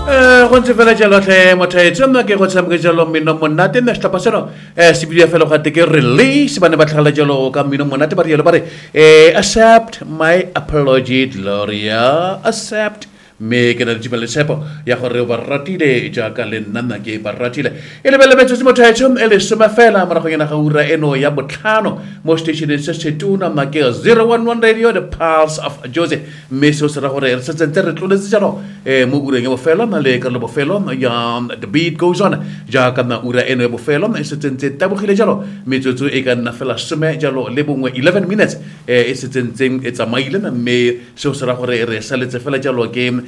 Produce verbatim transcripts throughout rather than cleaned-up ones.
go ntse fela jalo tlhe mothaetso nna ke go tshameka jalo mmino monate nna setlhopha seno se bidia fela gate ke release ba ne ba tlhagela jalo ka mmino monate ba re jalo ba re accept my apology Gloria accept me ke na di bale tshepo ya gore ba ratile jaaka le nna ke ba ratile e le bele betso se mothaetso e le soma fela mara go yena ga ura eno ya botlhano mo station se se tuna ma ke zero one one radio the pulse of Jose me so se ra gore re setse re tloletse jalo e mo ureng ya bofelo na le ka le bofelo ya the beat goes on jaaka na ura eno ya bofelo e setse ntse tabogile jalo metsotso e ka nna fela some jalo le bongwe eleven minutes e setse ntse e tsamaile na me so se ra gore re saletse fela jalo ke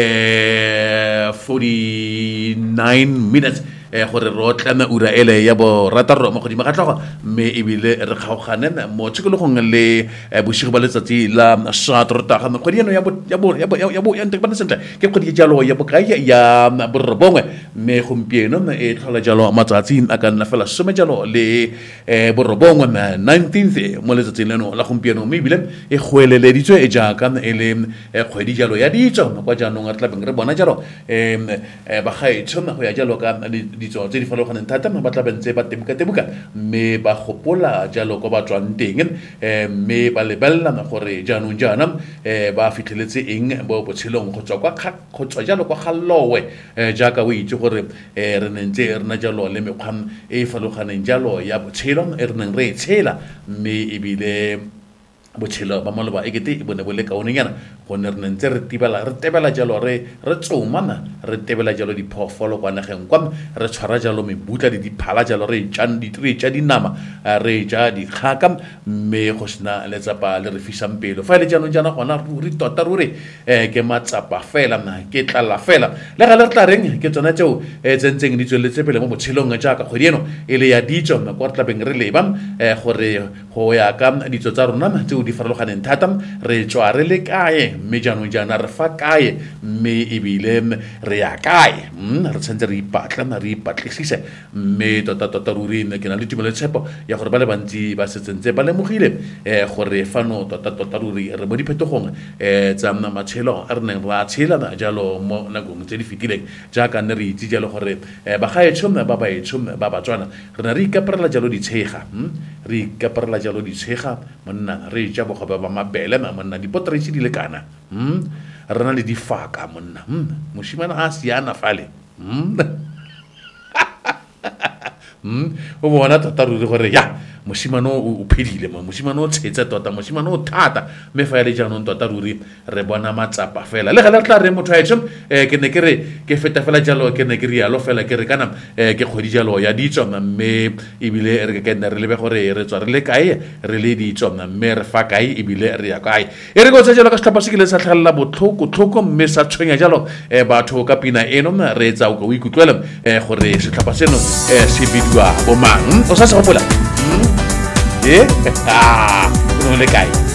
Uh, forty-nine minutes eh gore ro tlana ura ele ya bo rataro mo godimo ga tlogo me ebile re kgaogane mo tshikologong le boshigi ba letsatsi la satrota ga go dieno ya bo ya bo ya bo ya bo ya ntse sentle ke go di jalo ya bo kae ya borobongwe me gompieno e tlhola jalo matsatsi a ka nna fela some jalo le borobongwe nineteenth mo letsatsi leno la gompieno me ebile e goeleleditswe e jaaka e le kgwedi jalo ya ditso kwa jaanong re tla beng re bona jalo em ba gaetsho go ya jalo ka ditso tse di farologaneng thata ba tla bentse ba tebuka tebuka me ba gopola jalo go ba tswang teng me ba lebella gore jaanong jaana ba fitlheletse eng bo botshelong go tswa kwa go tswa jalo kwa gallowe jaaka o itse gore re nentse re na jalo le mekgwa e farologaneng jalo ya botshelo e re neng re tshela me ebile botshelo ba maloba e kete e bone bole kaone nyana go ne re ntse re tibela re tebela jalo re re tsomana re tebela jalo di phofolo kwa nageng kwa re tshwara jalo mebutla di diphala jalo re tjang di tre tja dinama re ja di khaka me go sna le tsapa le re fisang pelo fa le jano jana gona re tota ruri ke matsapa fela na ke tlala fela le ga le tla reng ke tsona tseo e tsentseng di tsweletse pele mo botshelong ja ka kgodieno e le ya ditso ma kwa tla beng re leba gore go ya ka ditso tsa rona tseo di farologaneng thata re tswa re le kae me jaanong jaana re fa kae me ebile re ya kae re tsentse re ipatla re ipatlisise me tota tota ruri ke na le tumelo tshepo ya gore ba le bantsi ba setsentse ba lemogile gore fano tota tota ruri re mo diphetogong tsa matshelo a re neng ra tshela jalo mo nakong tse di fetileng jaaka ne re itse jalo gore ba gaetsho ba ba etsho ba ba tswana re na re ikaparela jalo ditshega re ikaparela jalo ditshega monna re ja bogobe ba mabele monna dipotresi di le kana hm re na le difaka monna hm moshimana a siana fale hm hm o bona tota ruri gore ya moshimano o phedile mo moshimano o tsetsa tota moshimano o thata me fa ile jaanong tota ruri re bona matsapa fela le ga le tla re motho a etso ke ne ke re ke feta fela jalo ke ne ke ri alo fela ke re kana ke kgodi jalo ya ditso me ebile re ke nna re lebe gore re tswa re le kae re le ditso me re fa kae ebile re ya kae e re go tsa jalo ka setlhopha se ke le sa tlhalla botlhoko tlhoko me sa tshwenya jalo batho ka pina eno re etsa o go ikutlwela gore setlhopha seno se bidiwa bo mang o sa se gopola eh ah no le cae